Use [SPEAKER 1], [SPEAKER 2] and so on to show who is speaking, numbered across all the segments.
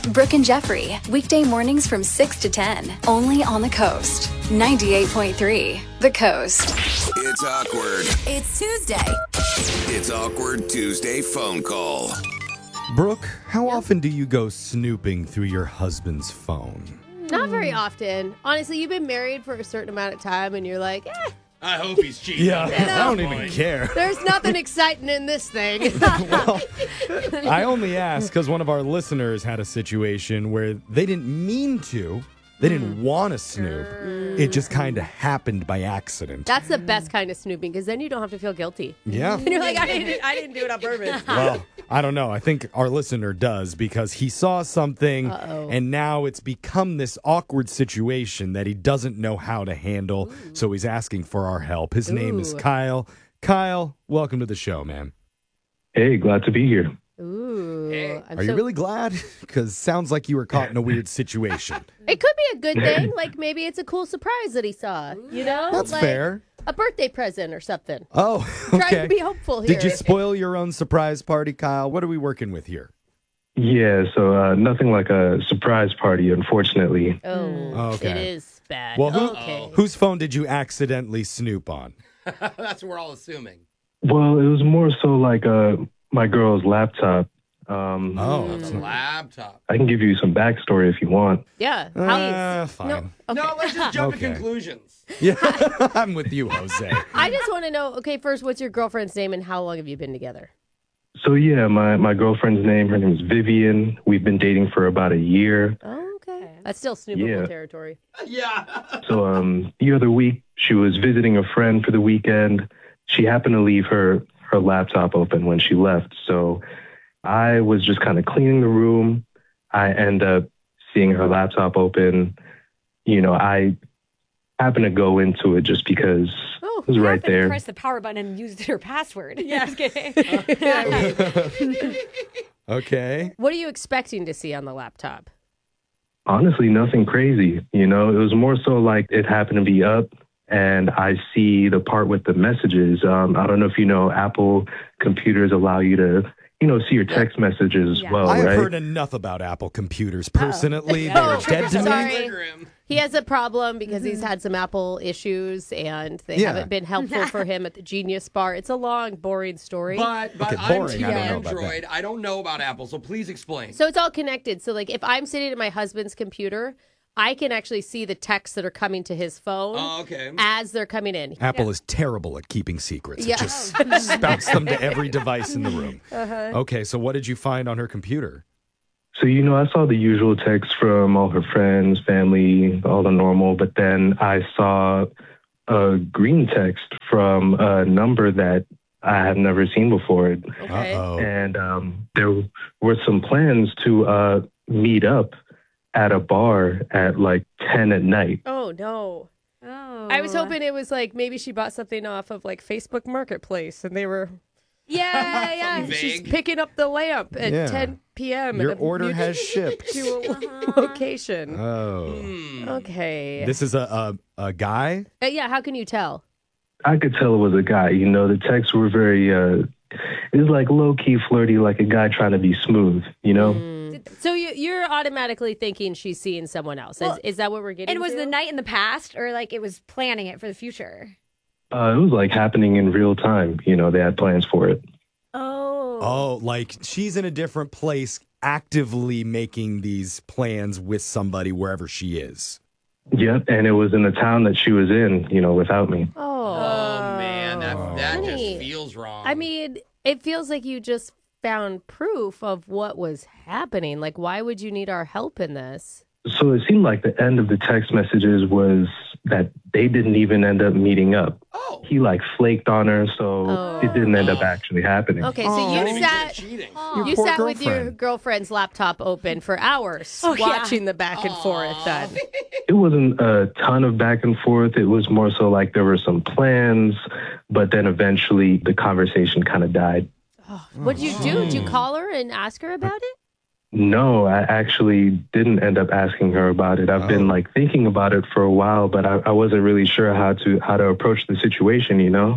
[SPEAKER 1] Brooke and Jeffrey, weekday mornings from 6 to 10, only on the Coast. 98.3, The Coast.
[SPEAKER 2] It's awkward.
[SPEAKER 1] It's Tuesday.
[SPEAKER 2] It's Awkward Tuesday phone call.
[SPEAKER 3] Brooke, how often do you go snooping through your husband's phone?
[SPEAKER 4] Not very often. Honestly, you've been married for a certain amount of time and you're like,
[SPEAKER 5] I hope he's cheating.
[SPEAKER 3] Yeah, I don't even care.
[SPEAKER 4] there's nothing exciting in this thing.
[SPEAKER 3] Well, I only ask because one of our listeners had a situation where they didn't mean to. They didn't want to snoop. It just kind of happened by accident.
[SPEAKER 4] That's the best kind of snooping because then you don't have to feel guilty.
[SPEAKER 3] Yeah.
[SPEAKER 4] And you're like, I didn't do it on purpose.
[SPEAKER 3] Well, I don't know. I think our listener does because he saw something and now it's become this awkward situation that he doesn't know how to handle. So he's asking for our help. His name is Kyle. Kyle, welcome to the show, man.
[SPEAKER 6] Hey, glad to be here.
[SPEAKER 4] Ooh.
[SPEAKER 5] Hey.
[SPEAKER 4] I'm
[SPEAKER 3] Are you really glad? Because sounds like you were caught in a weird situation.
[SPEAKER 4] It could be a good thing. Like maybe it's a cool surprise that he saw. You know?
[SPEAKER 3] That's
[SPEAKER 4] like
[SPEAKER 3] fair.
[SPEAKER 4] A birthday present or something.
[SPEAKER 3] Oh,
[SPEAKER 4] Trying
[SPEAKER 3] okay.
[SPEAKER 4] to be hopeful here.
[SPEAKER 3] Did you spoil your own surprise party, Kyle? What are we working with here?
[SPEAKER 6] Yeah, so nothing like a surprise party, unfortunately.
[SPEAKER 4] Oh,
[SPEAKER 3] Okay.
[SPEAKER 4] It is bad.
[SPEAKER 3] Well,
[SPEAKER 4] okay.
[SPEAKER 3] whose phone did you accidentally snoop on?
[SPEAKER 5] That's what we're all assuming.
[SPEAKER 6] Well, it was more so like my girl's laptop.
[SPEAKER 5] The laptop.
[SPEAKER 6] I can give you some backstory if you want.
[SPEAKER 4] Yeah.
[SPEAKER 3] Fine.
[SPEAKER 4] No. Okay.
[SPEAKER 5] No, let's just jump
[SPEAKER 3] Okay.
[SPEAKER 5] to conclusions.
[SPEAKER 3] Yeah, I'm with you, Jose.
[SPEAKER 4] I just want to know, okay, first, what's your girlfriend's name and how long have you been together?
[SPEAKER 6] So yeah, my girlfriend's name, her name is Vivian. We've been dating for about a year.
[SPEAKER 4] Oh, okay. That's still snoopable
[SPEAKER 6] Yeah.
[SPEAKER 4] territory.
[SPEAKER 5] Yeah.
[SPEAKER 6] So the other week, she was visiting a friend for the weekend. She happened to leave her laptop open when she left. So I was just kind of cleaning the room. I end up seeing her laptop open. You know, I happened to go into it just because it was right there.
[SPEAKER 7] Press the power button and use her password. Yeah, just kidding.
[SPEAKER 3] Okay.
[SPEAKER 4] What are you expecting to see on the laptop?
[SPEAKER 6] Honestly, nothing crazy. You know, it was more so like it happened to be up and I see the part with the messages. I don't know if you know, Apple computers allow you to, see your text messages as well,
[SPEAKER 3] I have
[SPEAKER 6] right?
[SPEAKER 3] heard enough about Apple computers personally. They're dead to me.
[SPEAKER 4] Sorry. He has a problem because he's had some Apple issues and they haven't been helpful for him at the Genius Bar. It's a long, boring story.
[SPEAKER 5] But
[SPEAKER 3] Okay,
[SPEAKER 5] I'm
[SPEAKER 3] boring.
[SPEAKER 5] Team
[SPEAKER 3] I don't know about
[SPEAKER 5] Android. I don't know about Apple, so please explain.
[SPEAKER 4] So it's all connected. So like if I'm sitting at my husband's computer, I can actually see the texts that are coming to his phone
[SPEAKER 5] Okay.
[SPEAKER 4] as they're coming in.
[SPEAKER 3] Apple is terrible at keeping secrets.
[SPEAKER 4] Yeah.
[SPEAKER 3] It just spouts them to every device in the room. Okay, so what did you find on her computer?
[SPEAKER 6] So, I saw the usual texts from all her friends, family, all the normal, but then I saw a green text from a number that I have never seen before.
[SPEAKER 4] Okay.
[SPEAKER 3] Uh-oh.
[SPEAKER 6] And there were some plans to meet up at a bar at like 10 at night.
[SPEAKER 4] Oh, no.
[SPEAKER 7] Oh.
[SPEAKER 4] I was hoping it was like maybe she bought something off of like Facebook Marketplace and they were
[SPEAKER 7] Yeah.
[SPEAKER 4] she's
[SPEAKER 5] Vague.
[SPEAKER 4] picking up the lamp at
[SPEAKER 3] Yeah.
[SPEAKER 4] 10 p.m.
[SPEAKER 3] Your
[SPEAKER 4] at a
[SPEAKER 3] order has shipped.
[SPEAKER 4] to a location.
[SPEAKER 3] Oh.
[SPEAKER 4] Okay.
[SPEAKER 3] This is a guy?
[SPEAKER 4] Yeah, how can you tell?
[SPEAKER 6] I could tell it was a guy. The texts were very, it was like low-key flirty, like a guy trying to be smooth,
[SPEAKER 4] So you're automatically thinking she's seeing someone else. Is that what we're getting
[SPEAKER 7] And was
[SPEAKER 4] to?
[SPEAKER 7] the night in the past or like it was planning it for the future?
[SPEAKER 6] It was like happening in real time. They had plans for it.
[SPEAKER 3] Oh, like she's in a different place actively making these plans with somebody wherever she is.
[SPEAKER 6] Yep, and it was in the town that she was in, without me.
[SPEAKER 5] Oh, man. That just
[SPEAKER 4] Honey.
[SPEAKER 5] feels wrong.
[SPEAKER 4] I mean, it feels like you just found proof of what was happening. Like, why would you need our help in this?
[SPEAKER 6] So it seemed like the end of the text messages was that they didn't even end up meeting up.
[SPEAKER 5] Oh.
[SPEAKER 6] He flaked on her, so it didn't end up actually happening.
[SPEAKER 4] Okay, so
[SPEAKER 5] Not
[SPEAKER 4] you
[SPEAKER 5] even good at
[SPEAKER 4] sat
[SPEAKER 5] cheating.
[SPEAKER 4] you
[SPEAKER 3] poor
[SPEAKER 4] sat with your
[SPEAKER 3] girlfriend.
[SPEAKER 4] girlfriend's laptop open for hours
[SPEAKER 7] Oh, yeah.
[SPEAKER 4] watching the back and forth then.
[SPEAKER 6] It wasn't a ton of back and forth. It was more so like there were some plans, but then eventually the conversation kind of died.
[SPEAKER 4] What did you do? Did you call her and ask her about it?
[SPEAKER 6] No, I actually didn't end up asking her about it. I've been thinking about it for a while, but I wasn't really sure how to approach the situation,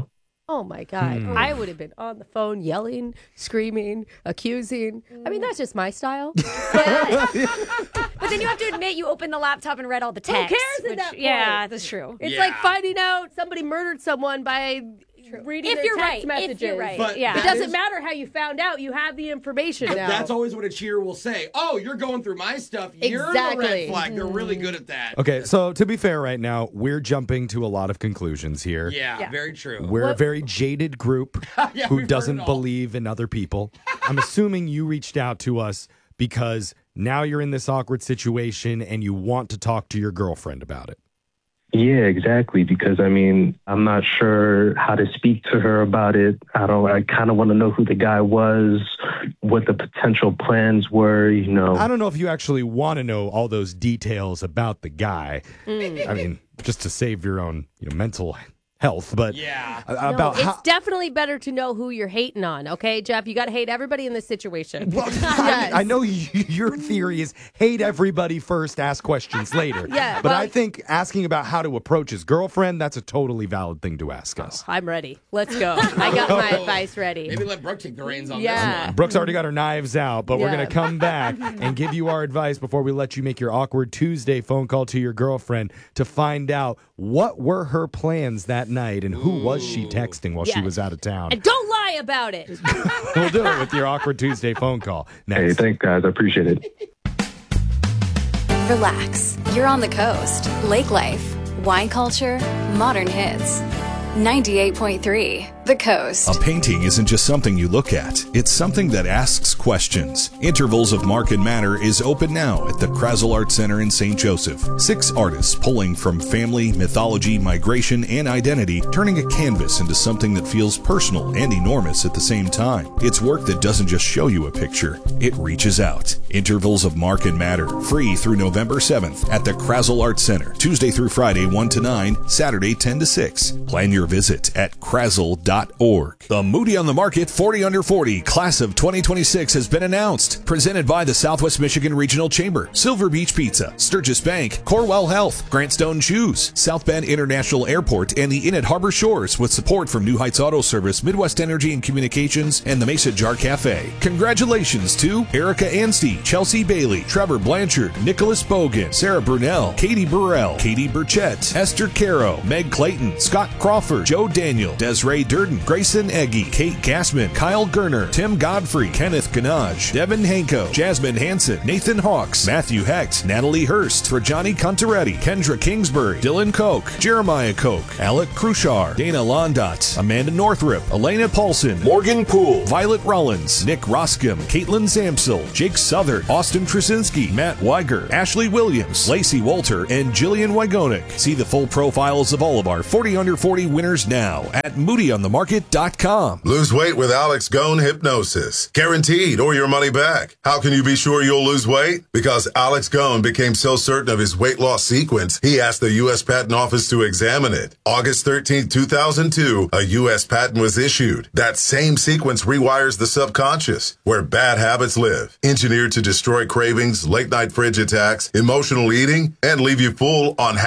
[SPEAKER 4] Oh, my God. I would have been on the phone yelling, screaming, accusing. I mean, that's just my style.
[SPEAKER 7] But then you have to admit you opened the laptop and read all the text.
[SPEAKER 4] Who cares at that point?
[SPEAKER 7] Yeah, that's true.
[SPEAKER 4] It's like finding out somebody murdered someone by reading their text messages.
[SPEAKER 7] If you're right.
[SPEAKER 5] But
[SPEAKER 7] yeah.
[SPEAKER 4] It doesn't matter how you found out. You have the information now.
[SPEAKER 5] That's always what a cheater will say. Oh, you're going through my stuff. You're
[SPEAKER 4] Exactly.
[SPEAKER 5] the red flag. They're really good at that.
[SPEAKER 3] Okay, so to be fair right now, we're jumping to a lot of conclusions here.
[SPEAKER 5] Yeah, very true.
[SPEAKER 3] We're a very jaded group
[SPEAKER 5] Yeah,
[SPEAKER 3] who
[SPEAKER 5] we've heard
[SPEAKER 3] doesn't
[SPEAKER 5] it all.
[SPEAKER 3] believe in other people. I'm assuming you reached out to us because now you're in this awkward situation and you want to talk to your girlfriend about it.
[SPEAKER 6] Yeah, exactly. Because I'm not sure how to speak to her about it. I kind of want to know who the guy was, what the potential plans were,
[SPEAKER 3] I don't know if you actually want to know all those details about the guy. I mean, just to save your own mental health, but about
[SPEAKER 4] it's
[SPEAKER 3] how.
[SPEAKER 4] definitely better to know who you're hating on, okay, Jeff? You got to hate everybody in this situation.
[SPEAKER 3] Well, I know your theory is hate everybody first, ask questions later.
[SPEAKER 4] Yeah,
[SPEAKER 3] but
[SPEAKER 4] well-
[SPEAKER 3] I think asking about how to approach his girlfriend, that's a totally valid thing to ask us.
[SPEAKER 4] I'm ready. Let's go. I got my advice ready.
[SPEAKER 5] Maybe let Brooke take the reins on
[SPEAKER 4] Yeah.
[SPEAKER 5] this one.
[SPEAKER 3] Brooke's already got her knives out, but we're
[SPEAKER 4] Yeah.
[SPEAKER 3] going to come back and give you our advice before we let you make your awkward Tuesday phone call to your girlfriend to find out what were her plans that night and who was she texting while she
[SPEAKER 4] Yes.
[SPEAKER 3] was out of town.
[SPEAKER 4] And don't lie about it.
[SPEAKER 3] We'll do it with your awkward Tuesday phone call
[SPEAKER 6] Hey,
[SPEAKER 3] next.
[SPEAKER 6] thanks, guys. I appreciate it.
[SPEAKER 1] Relax. You're on the coast. Lake life, wine culture, modern hits. 98.3 The Coast.
[SPEAKER 8] A painting isn't just something you look at. It's something that asks questions. Intervals of Mark and Matter is open now at the Krazel Art Center in St. Joseph. 6 artists pulling from family, mythology, migration, and identity, turning a canvas into something that feels personal and enormous at the same time. It's work that doesn't just show you a picture. It reaches out. Intervals of Mark and Matter. Free through November 7th at the Krazel Art Center. Tuesday through Friday 1 to 9, Saturday 10 to 6. Plan your visit at krazel.org. The Moody on the Market 40 Under 40 Class of 2026 has been announced. Presented by the Southwest Michigan Regional Chamber, Silver Beach Pizza, Sturgis Bank, Corwell Health, Grant Stone Shoes, South Bend International Airport, and the Inn at Harbor Shores with support from New Heights Auto Service, Midwest Energy and Communications, and the Mesa Jar Cafe. Congratulations to Erica Anstey, Chelsea Bailey, Trevor Blanchard, Nicholas Bogan, Sarah Brunell, Katie Burrell, Katie Burchett, Esther Caro, Meg Clayton, Scott Crawford, Joe Daniel, Desiree Durden, Grayson Eggy, Kate Gassman, Kyle Gerner, Tim Godfrey, Kenneth Ganaj, Devin Hanko, Jasmine Hansen, Nathan Hawks, Matthew Hecht, Natalie Hurst, Rajani Contaretti, Kendra Kingsbury, Dylan Koch, Jeremiah Koch, Alec Cruchar, Dana Londot, Amanda Northrup, Elena Paulson, Morgan Poole, Violet Rollins, Nick Roscom, Caitlin Zamsel, Jake Southern, Austin Trusinski, Matt Weiger, Ashley Williams, Lacey Walter, and Jillian Wygonik. See the full profiles of all of our 40 Under 40 winners now at moodyonthemarket.com.
[SPEAKER 9] Lose weight with Alex Gone Hypnosis. Guaranteed or your money back. How can you be sure you'll lose weight? Because Alex Gone became so certain of his weight loss sequence, he asked the U.S. Patent Office to examine it. August 13, 2002, a U.S. patent was issued. That same sequence rewires the subconscious, where bad habits live. Engineered to destroy cravings, late-night fridge attacks, emotional eating, and leave you full on